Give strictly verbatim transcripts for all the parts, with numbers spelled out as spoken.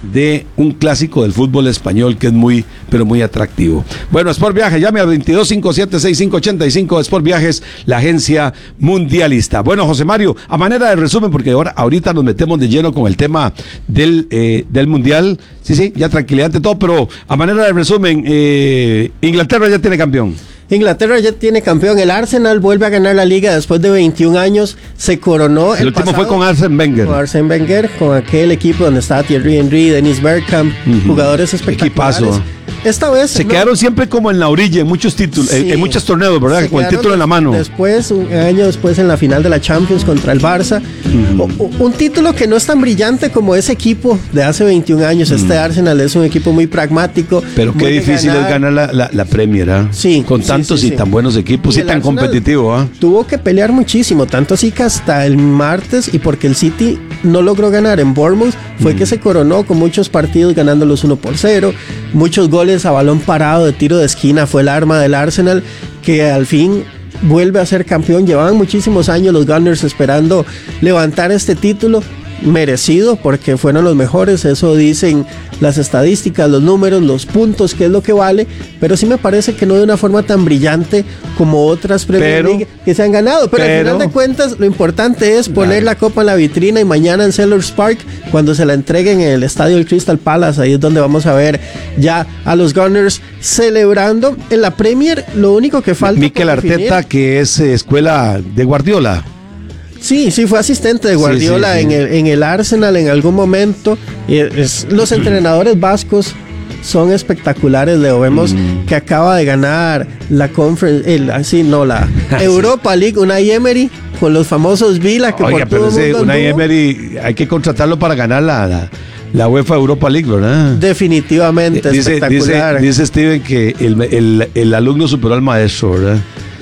de un clásico del fútbol español que es muy, pero muy atractivo. Bueno, Sport Viajes, llame al veintidós cinco siete sesenta y cinco ochenta y cinco, Sport Viajes, la agencia mundialista. Bueno, José Mario, a manera de resumen, porque ahora ahorita nos metemos de lleno con el tema del, eh, del mundial, sí, sí, ya tranquilidad ante todo, pero a manera de resumen, eh, Inglaterra ya tiene campeón. Inglaterra ya tiene campeón. El Arsenal vuelve a ganar la liga después de veintiún años. Se coronó el, el último pasado, fue con Arsene Wenger. Con Arsene Wenger, con aquel equipo donde estaba Thierry Henry, Dennis Bergkamp, uh-huh. jugadores espectaculares. Equipazo. Esta vez se no. quedaron siempre como en la orilla en muchos títulos, sí. en, en muchos torneos, ¿verdad? Se con el título en la mano. Después, un año después, en la final de la Champions contra el Barça, uh-huh. o, o, un título que no es tan brillante como ese equipo de hace veintiún años. Uh-huh. Este Arsenal es un equipo muy pragmático. Pero qué difícil ganar. es ganar la, la, la Premier, ¿eh? Sí, con tantos sí, sí, y sí. tan buenos equipos y, y tan Arsenal competitivo, ¿eh? Tuvo que pelear muchísimo, tanto así que hasta el martes, y porque el City no logró ganar en Bournemouth, fue uh-huh. que se coronó con muchos partidos ganándolos uno por cero, muchos goles a balón parado de tiro de esquina. Fue el arma del Arsenal que al fin vuelve a ser campeón. Llevaban muchísimos años los Gunners esperando levantar este título, merecido porque fueron los mejores, eso dicen las estadísticas, los números, los puntos, que es lo que vale, pero sí me parece que no de una forma tan brillante como otras Premier pero, League que se han ganado, pero, pero al final de cuentas lo importante es poner claro. la copa en la vitrina, y mañana en Selhurst Park, cuando se la entreguen en el estadio del Crystal Palace, ahí es donde vamos a ver ya a los Gunners celebrando. En la Premier lo único que falta Mikel Arteta, que es eh, escuela de Guardiola. Sí, sí, fue asistente de Guardiola sí, sí, sí. En, el, en el Arsenal en algún momento. Y es, los entrenadores vascos son espectaculares, Leo. Vemos mm. que acaba de ganar la Conference, el, así no, la Europa League, Unai Emery, con los famosos Vila, que Oiga, por todo pero ese Unai Emery hay que contratarlo para ganar la, la, la UEFA Europa League, ¿verdad? Definitivamente, dice, espectacular. Dice, dice Steven que el, el, el alumno superó al maestro, ¿verdad?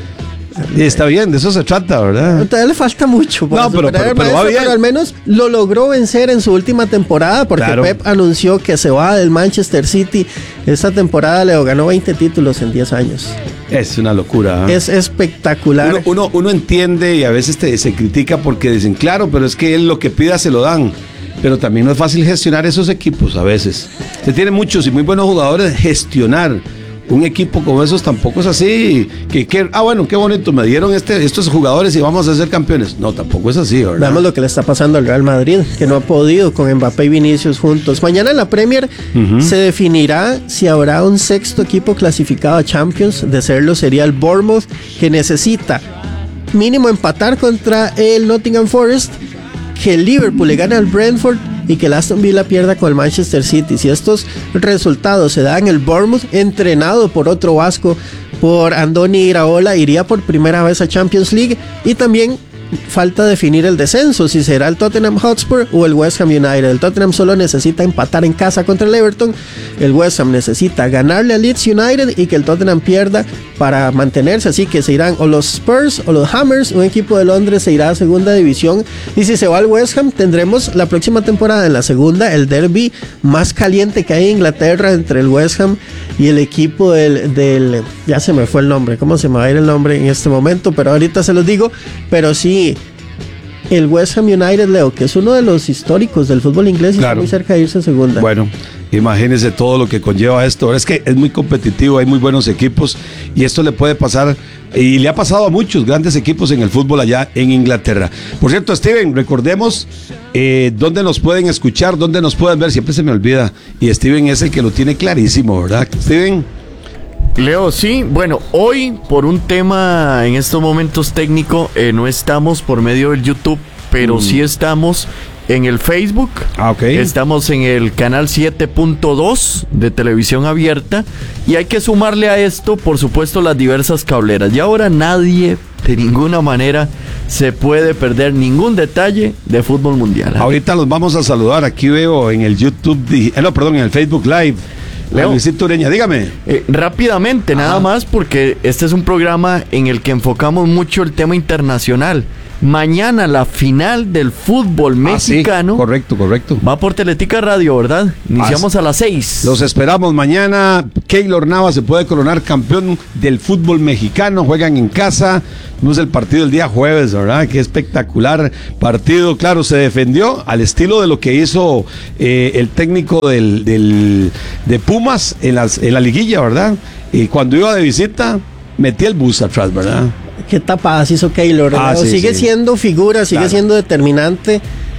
Y está bien, de eso se trata, ¿verdad? Todavía le falta mucho para no, pero, pero, pero, maestro, va bien. Pero al menos lo logró vencer en su última temporada, porque claro. Pep anunció que se va del Manchester City. Esta temporada Leo ganó veinte títulos en diez años. Es una locura, ¿eh? Es espectacular. Uno, uno, uno entiende y a veces te, se critica porque dicen, claro, pero es que él lo que pida se lo dan. Pero también no es fácil gestionar esos equipos a veces. Se tienen muchos y muy buenos jugadores. Gestionar un equipo como esos tampoco es así. Que, que, ah, bueno, qué bonito, me dieron este, estos jugadores y vamos a ser campeones. No, tampoco es así, ¿verdad? Veamos lo que le está pasando al Real Madrid, que no ha podido con Mbappé y Vinicius juntos. Mañana en la Premier uh-huh. se definirá si habrá un sexto equipo clasificado a Champions. De serlo sería el Bournemouth, que necesita mínimo empatar contra el Nottingham Forest, que el Liverpool le gane al Brentford y que el Aston Villa pierda con el Manchester City. Si estos resultados se dan, el Bournemouth, entrenado por otro vasco, por Andoni Iraola, iría por primera vez a Champions League. Y también falta definir el descenso, si será el Tottenham Hotspur o el West Ham United. El Tottenham solo necesita empatar en casa contra el Everton, el West Ham necesita ganarle al Leeds United y que el Tottenham pierda para mantenerse, así que se irán o los Spurs o los Hammers, un equipo de Londres se irá a segunda división, y si se va al West Ham tendremos la próxima temporada en la segunda el derby más caliente que hay en Inglaterra entre el West Ham y el equipo del, del ya se me fue el nombre, ¿cómo se me va a ir el nombre en este momento? Pero ahorita se los digo, pero sí, el West Ham United, Leo, que es uno de los históricos del fútbol inglés y claro. está muy cerca de irse a segunda. Bueno, imagínense todo lo que conlleva esto. Es que es muy competitivo, hay muy buenos equipos y esto le puede pasar, y le ha pasado a muchos grandes equipos en el fútbol allá en Inglaterra. Por cierto, Steven, recordemos eh, dónde nos pueden escuchar, dónde nos pueden ver, siempre se me olvida, y Steven es el que lo tiene clarísimo, ¿verdad, Steven? Leo, sí, bueno, hoy por un tema en estos momentos técnico eh, no estamos por medio del YouTube, pero mm. sí estamos en el Facebook, ah, okay. estamos en el canal siete punto dos de televisión abierta, y hay que sumarle a esto, por supuesto, las diversas cableras. Y ahora nadie, de ninguna manera, se puede perder ningún detalle de fútbol mundial, ¿eh? Ahorita los vamos a saludar, aquí veo en el YouTube, eh, no, perdón, en el Facebook Live. Leo, Luisito Ureña, dígame. Eh, rápidamente, Ajá. nada más, porque este es un programa en el que enfocamos mucho el tema internacional. Mañana la final del fútbol mexicano. Ah, sí, correcto, correcto. Va por Teletica Radio, ¿verdad? Iniciamos As- a las seis. Los esperamos mañana. Keylor Navas se puede coronar campeón del fútbol mexicano. Juegan en casa. Vimos el partido el día jueves, ¿verdad? Qué espectacular partido. Claro, se defendió al estilo de lo que hizo eh, el técnico del, del, de Pumas en, las, en la liguilla, ¿verdad? Y cuando iba de visita, metía el bus atrás, ¿verdad? Qué tapadas hizo Keylor. Ah, sí, sigue sí. siendo figura, sigue Claro. siendo determinante.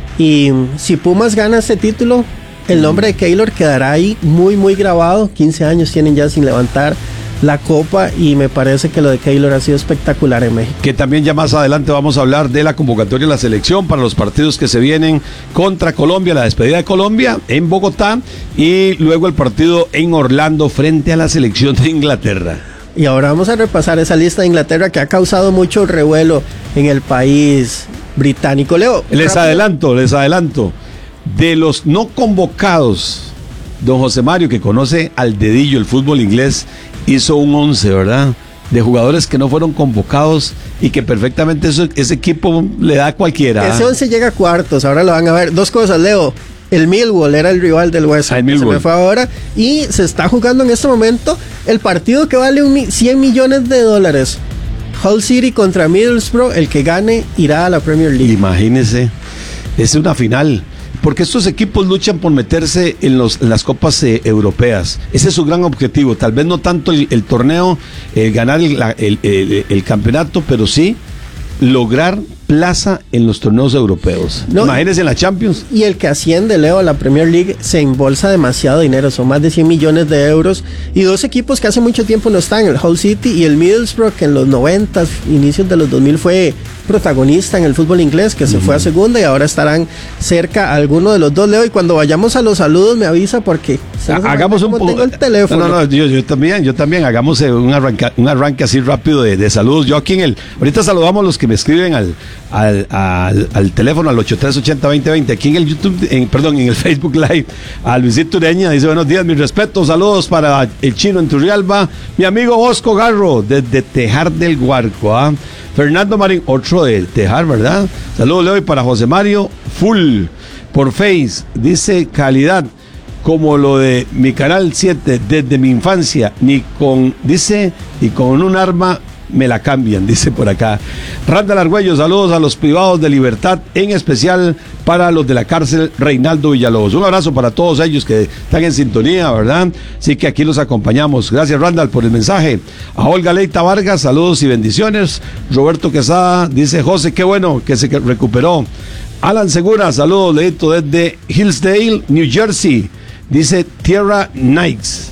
Y si Pumas gana este título, el nombre de Keylor quedará ahí muy, muy grabado. quince años tienen ya sin levantar la copa y me parece que lo de Keylor ha sido espectacular en México. Que también ya más adelante vamos a hablar de la convocatoria de la selección para los partidos que se vienen contra Colombia, la despedida de Colombia en Bogotá y luego el partido en Orlando frente a la selección de Inglaterra. Y ahora vamos a repasar esa lista de Inglaterra que ha causado mucho revuelo en el país británico. Leo, Les rápido. adelanto, les adelanto, de los no convocados, don José Mario, que conoce al dedillo el fútbol inglés, hizo un once, ¿verdad? De jugadores que no fueron convocados y que perfectamente eso, ese equipo le da a cualquiera. Ese once llega a cuartos, ahora lo van a ver. Dos cosas, Leo. El Millwall era el rival del West Ham, Ah, el que se Millwall. me fue ahora. Y se está jugando en este momento el partido que vale un mi- cien millones de dólares. Hull City contra Middlesbrough. El que gane irá a la Premier League. Imagínese, es una final. Porque estos equipos luchan por meterse en, los, en las copas eh, europeas. Ese es su gran objetivo. Tal vez no tanto el, el torneo, eh, ganar el, la- el- el- el campeonato, pero sí lograr plaza en los torneos europeos. No, Imagínense en la Champions. Y el que asciende, Leo, a la Premier League se embolsa demasiado dinero, son más de cien millones de euros. Y dos equipos que hace mucho tiempo no están, el Hull City y el Middlesbrough, que en los noventas, inicios de los dos mil fue protagonista en el fútbol inglés, que se fue a segunda y ahora estarán cerca alguno de los dos, Leo. Y cuando vayamos a los saludos me avisa porque se nos Hagamos un como poco. tengo el teléfono. No, no, no, yo, yo también, yo también. Hagamos eh, un, arranca, un arranque así rápido de, de saludos. Yo aquí en el. Ahorita saludamos a los que me escriben al, al, al, al teléfono al ochenta y tres ochenta veinte veinte. Aquí en el YouTube, en, perdón, en el Facebook Live. A Luisito Ureña dice: buenos días, mis respetos, saludos para el chino en Turrialba. Mi amigo Bosco Garro, desde Tejar del Guarco. ¿ah? Fernando Marín, otro de Tejar, ¿verdad? Saludos, Leo, y para José Mario, full por Face. Dice calidad. Como lo de mi canal siete desde mi infancia, ni con, dice, y con un arma me la cambian, dice por acá. Randall Argüello, saludos a los privados de libertad, en especial para los de la cárcel Reinaldo Villalobos. Un abrazo para todos ellos que están en sintonía, ¿verdad? Así que aquí los acompañamos. Gracias, Randall, por el mensaje. A Olga Leita Vargas, saludos y bendiciones. Roberto Quesada dice: José, qué bueno que se recuperó. Alan Segura, saludos, Leito, desde Hillsdale, New Jersey. Dice Tierra Knights.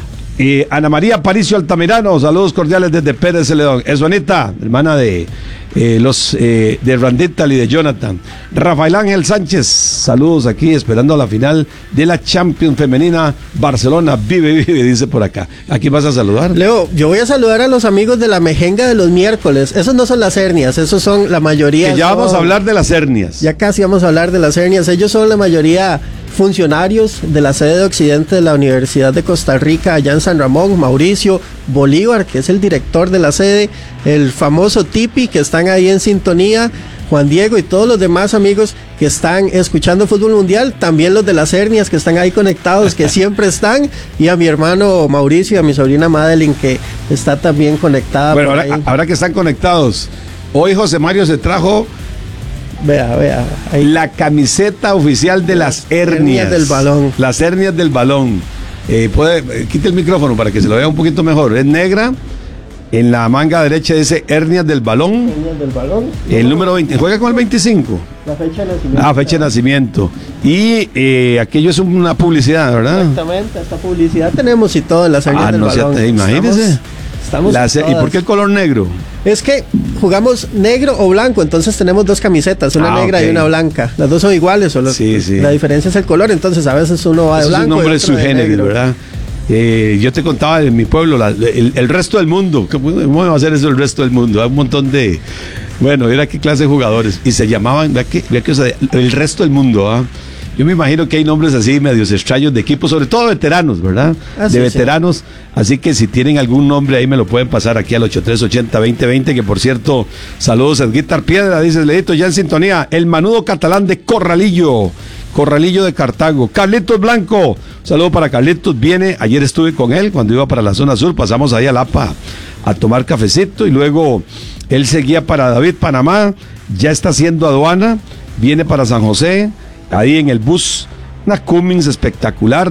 Eh, Ana María Paricio Altamirano, saludos cordiales desde Pérez Celedón. Es Juanita, hermana de eh, los eh, de Randittal y de Jonathan. Rafael Ángel Sánchez, saludos aquí, esperando la final de la Champions Femenina. Barcelona, vive, vive, dice por acá. Aquí vas a saludar. Leo, yo voy a saludar a los amigos de la mejenga de los miércoles. Esos no son las hernias, esos son la mayoría. Que ya son- vamos a hablar de las hernias. Ya casi vamos a hablar de las hernias. Ellos son la mayoría funcionarios de la sede de Occidente de la Universidad de Costa Rica, allá en San Ramón. Mauricio Bolívar, que es el director de la sede, el famoso Tipi, que están ahí en sintonía, Juan Diego y todos los demás amigos que están escuchando Fútbol Mundial, también los de las hernias que están ahí conectados, que siempre están, y a mi hermano Mauricio y a mi sobrina Madeline, que está también conectada. Bueno, por ahora, ahí. ahora que están conectados, hoy José Mario se trajo Vea, vea. Ahí. la camiseta oficial de las hernias. hernias del balón. Las hernias del balón. Eh, puede, eh, quite el micrófono para que se lo vea un poquito mejor. Es negra. En la manga derecha dice hernias del balón. Hernias del balón. El número veinte. Juega con el veinticinco. La fecha de nacimiento. Ah, fecha de nacimiento. Y eh, aquello es una publicidad, ¿verdad? Exactamente, esta publicidad tenemos y todo en las hernias Ah, del no sea- balón. imagínese. Estamos, estamos Las- ¿Y todas. por qué el color negro? Es que jugamos negro o blanco, entonces tenemos dos camisetas, una Ah, negra ok. y una blanca. Las dos son iguales, solo Sí, sí. la diferencia es el color, entonces a veces uno va de Eso blanco. es un y nombre otro sui de generis, negro. ¿verdad? Eh, yo te contaba en mi pueblo, la- el, el resto del mundo. ¿Cómo va a hacer eso el resto del mundo? Hay un montón de. Bueno, era qué clase de jugadores. Y se llamaban, vea que, vea que, o sea, el resto del mundo, ¿ah? Yo me imagino que hay nombres así medios extraños de equipos, sobre todo veteranos, ¿verdad? Ah, de sí, veteranos. Sí. Así que si tienen algún nombre ahí me lo pueden pasar aquí al ochenta y tres ochenta veinte veinte, que por cierto, saludos a Guitar Piedra, dice Leito, ya en sintonía. El manudo catalán de Corralillo. Corralillo de Cartago. Carlitos Blanco, saludo para Carlitos, viene, ayer estuve con él cuando iba para la zona sur, pasamos ahí a Lapa a tomar cafecito y luego él seguía para David, Panamá, ya está haciendo aduana, viene para San José, ahí en el bus, una Cummins espectacular.